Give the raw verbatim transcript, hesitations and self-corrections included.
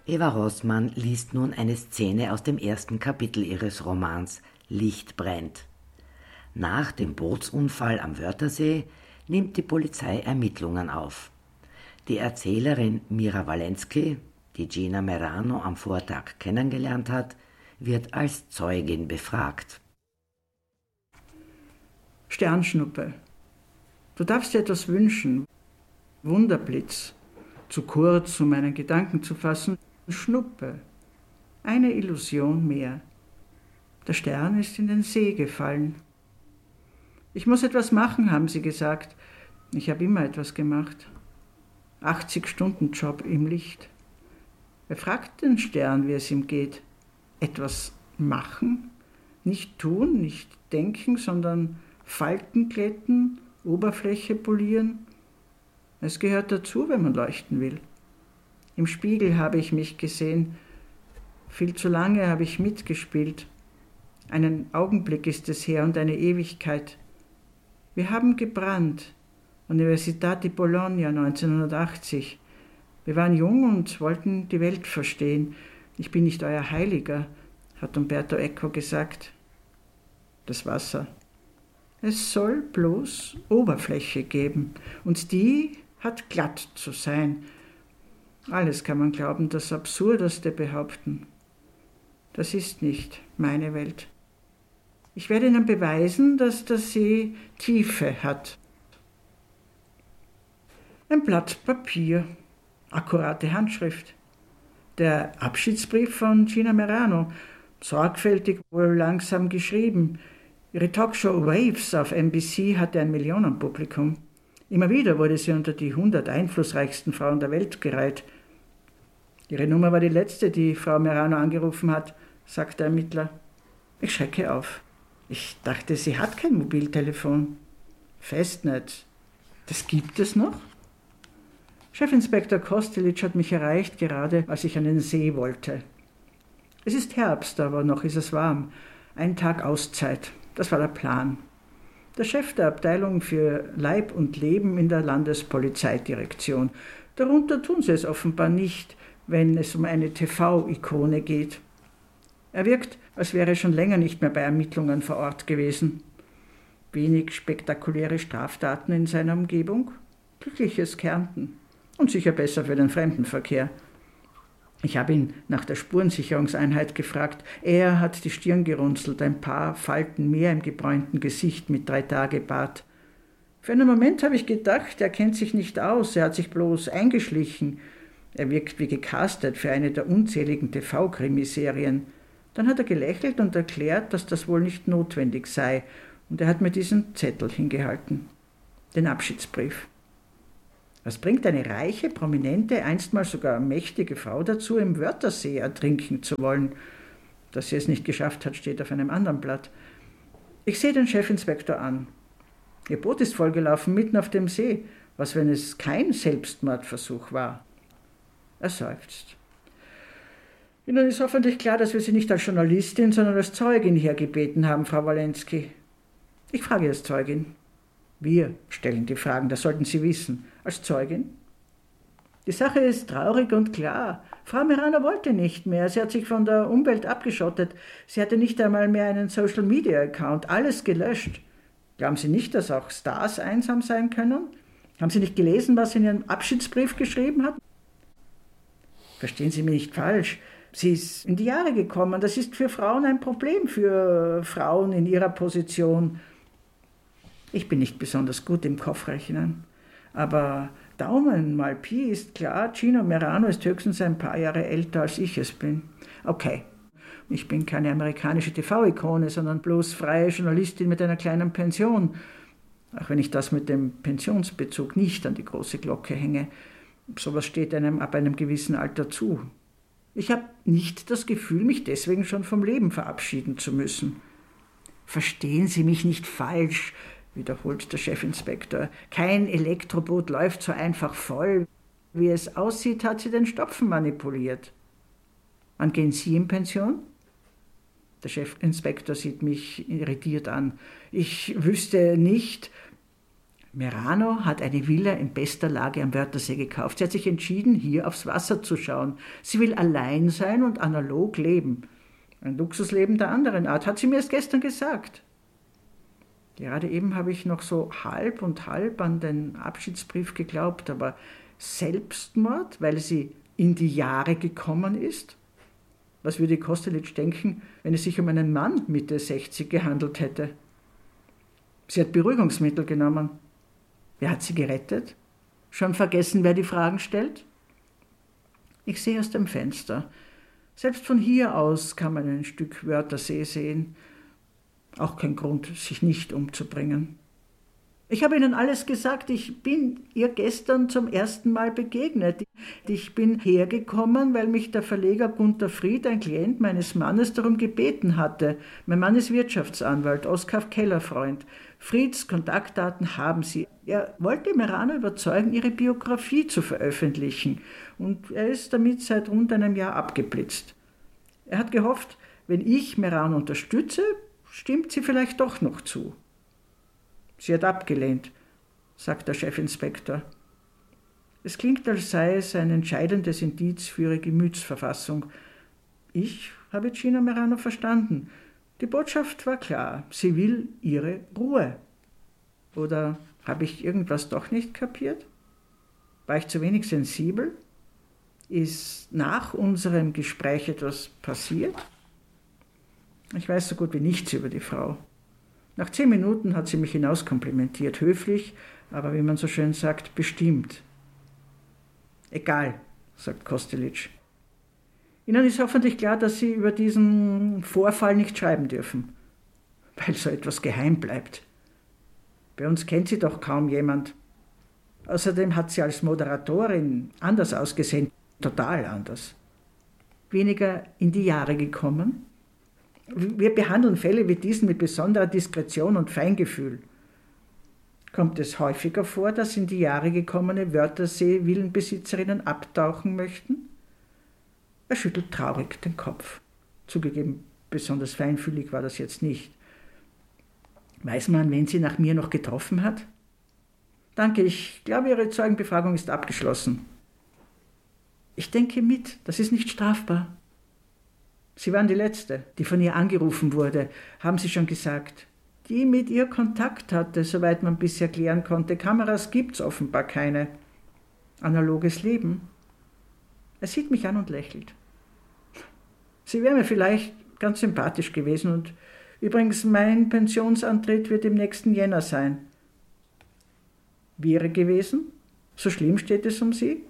Eva Rossmann liest nun eine Szene aus dem ersten Kapitel ihres Romans Licht brennt. Nach dem Bootsunfall am Wörthersee nimmt die Polizei Ermittlungen auf. Die Erzählerin Mira Walensky, die Gina Merano am Vortag kennengelernt hat, wird als Zeugin befragt. Sternschnuppe, du darfst dir etwas wünschen. Wunderblitz, zu kurz, um meinen Gedanken zu fassen. Schnuppe, eine Illusion mehr. Der Stern ist in den See gefallen. Ich muss etwas machen, haben sie gesagt. Ich habe immer etwas gemacht. achtzig-Stunden-Job im Licht. Wer fragt den Stern, wie es ihm geht? Etwas machen? Nicht tun, nicht denken, sondern Falten glätten, Oberfläche polieren. Es gehört dazu, wenn man leuchten will. Im Spiegel habe ich mich gesehen. Viel zu lange habe ich mitgespielt. Einen Augenblick ist es her und eine Ewigkeit. Wir haben gebrannt. Università di Bologna neunzehnhundertachtzig. Wir waren jung und wollten die Welt verstehen. Ich bin nicht euer Heiliger, hat Umberto Eco gesagt. Das Wasser. Es soll bloß Oberfläche geben und die hat glatt zu sein. Alles kann man glauben, das Absurdeste behaupten. Das ist nicht meine Welt. Ich werde Ihnen beweisen, dass der See Tiefe hat. Ein Blatt Papier, akkurate Handschrift. Der Abschiedsbrief von Gina Merano, sorgfältig, wohl langsam geschrieben. Ihre Talkshow Waves auf N B C hatte ein Millionenpublikum. Immer wieder wurde sie unter die hundert einflussreichsten Frauen der Welt gereiht. Ihre Nummer war die letzte, die Frau Merano angerufen hat, sagt der Ermittler. Ich schrecke auf. Ich dachte, sie hat kein Mobiltelefon. Festnetz. Das gibt es noch? Chefinspektor Kostelic hat mich erreicht, gerade als ich an den See wollte. Es ist Herbst, aber noch ist es warm. Ein Tag Auszeit. Das war der Plan. Der Chef der Abteilung für Leib und Leben in der Landespolizeidirektion. Darunter tun sie es offenbar nicht, wenn es um eine T V-Ikone geht. Er wirkt, als wäre er schon länger nicht mehr bei Ermittlungen vor Ort gewesen. Wenig spektakuläre Straftaten in seiner Umgebung. Glückliches Kärnten. Und sicher besser für den Fremdenverkehr. Ich habe ihn nach der Spurensicherungseinheit gefragt. Er hat die Stirn gerunzelt, ein paar Falten mehr im gebräunten Gesicht mit drei Tage Bart. Für einen Moment habe ich gedacht, er kennt sich nicht aus, er hat sich bloß eingeschlichen. Er wirkt wie gecastet für eine der unzähligen T V-Krimiserien. Dann hat er gelächelt und erklärt, dass das wohl nicht notwendig sei, und er hat mir diesen Zettel hingehalten, den Abschiedsbrief. Was bringt eine reiche, prominente, einstmals sogar mächtige Frau dazu, im Wörthersee ertrinken zu wollen? Dass sie es nicht geschafft hat, steht auf einem anderen Blatt. Ich sehe den Chefinspektor an. Ihr Boot ist vollgelaufen, mitten auf dem See. Was, wenn es kein Selbstmordversuch war? Er seufzt. Ihnen ist hoffentlich klar, dass wir Sie nicht als Journalistin, sondern als Zeugin hergebeten haben, Frau Walensky. Ich frage als Zeugin. Wir stellen die Fragen, das sollten Sie wissen. Als Zeugin? Die Sache ist traurig und klar. Frau Merano wollte nicht mehr. Sie hat sich von der Umwelt abgeschottet. Sie hatte nicht einmal mehr einen Social-Media-Account. Alles gelöscht. Glauben Sie nicht, dass auch Stars einsam sein können? Haben Sie nicht gelesen, was sie in Ihrem Abschiedsbrief geschrieben hat? Verstehen Sie mich nicht falsch. Sie ist in die Jahre gekommen. Das ist für Frauen ein Problem, für Frauen in ihrer Position. Ich bin nicht besonders gut im Kopfrechnen. Aber Daumen mal Pi ist klar, Gina Merano ist höchstens ein paar Jahre älter, als ich es bin. Okay, ich bin keine amerikanische T V-Ikone, sondern bloß freie Journalistin mit einer kleinen Pension. Auch wenn ich das mit dem Pensionsbezug nicht an die große Glocke hänge. Sowas steht einem ab einem gewissen Alter zu. Ich habe nicht das Gefühl, mich deswegen schon vom Leben verabschieden zu müssen. Verstehen Sie mich nicht falsch, wiederholt der Chefinspektor. Kein Elektroboot läuft so einfach voll. Wie es aussieht, hat sie den Stopfen manipuliert. Wann gehen Sie in Pension? Der Chefinspektor sieht mich irritiert an. Ich wüsste nicht. Merano hat eine Villa in bester Lage am Wörthersee gekauft. Sie hat sich entschieden, hier aufs Wasser zu schauen. Sie will allein sein und analog leben. Ein Luxusleben der anderen Art, hat sie mir erst gestern gesagt. Gerade eben habe ich noch so halb und halb an den Abschiedsbrief geglaubt, aber Selbstmord, weil sie in die Jahre gekommen ist? Was würde Kostelic denken, wenn es sich um einen Mann Mitte sechzig gehandelt hätte? Sie hat Beruhigungsmittel genommen. Wer hat sie gerettet? Schon vergessen, wer die Fragen stellt? Ich sehe aus dem Fenster. Selbst von hier aus kann man ein Stück Wörthersee sehen. Auch kein Grund, sich nicht umzubringen. Ich habe Ihnen alles gesagt. Ich bin ihr gestern zum ersten Mal begegnet. Ich bin hergekommen, weil mich der Verleger Gunter Fried, ein Klient meines Mannes, darum gebeten hatte. Mein Mann ist Wirtschaftsanwalt, Oskar Keller-Freund. Frieds Kontaktdaten haben Sie. Er wollte Merano überzeugen, ihre Biografie zu veröffentlichen. Und er ist damit seit rund einem Jahr abgeblitzt. Er hat gehofft, wenn ich Merano unterstütze, stimmt sie vielleicht doch noch zu. Sie hat abgelehnt, sagt der Chefinspektor. Es klingt, als sei es ein entscheidendes Indiz für ihre Gemütsverfassung. Ich habe Gina Merano verstanden. Die Botschaft war klar, sie will ihre Ruhe. Oder habe ich irgendwas doch nicht kapiert? War ich zu wenig sensibel? Ist nach unserem Gespräch etwas passiert? Ich weiß so gut wie nichts über die Frau. Nach zehn Minuten hat sie mich hinauskomplimentiert, höflich, aber wie man so schön sagt, bestimmt. Egal, sagt Kostelic. Ihnen ist hoffentlich klar, dass Sie über diesen Vorfall nicht schreiben dürfen, weil so etwas geheim bleibt. Bei uns kennt sie doch kaum jemand. Außerdem hat sie als Moderatorin anders ausgesehen, total anders. Weniger in die Jahre gekommen. Wir behandeln Fälle wie diesen mit besonderer Diskretion und Feingefühl. Kommt es häufiger vor, dass in die Jahre gekommene Wörthersee-Villenbesitzerinnen abtauchen möchten? Er schüttelt traurig den Kopf. Zugegeben, besonders feinfühlig war das jetzt nicht. Weiß man, wen sie nach mir noch getroffen hat? Danke, ich glaube, Ihre Zeugenbefragung ist abgeschlossen. Ich denke mit, das ist nicht strafbar. Sie waren die Letzte, die von ihr angerufen wurde, haben Sie schon gesagt. Die mit ihr Kontakt hatte, soweit man bisher klären konnte. Kameras gibt's offenbar keine. Analoges Leben. Er sieht mich an und lächelt. Sie wäre mir vielleicht ganz sympathisch gewesen und übrigens, mein Pensionsantritt wird im nächsten Jänner sein. Wäre gewesen? So schlimm steht es um Sie?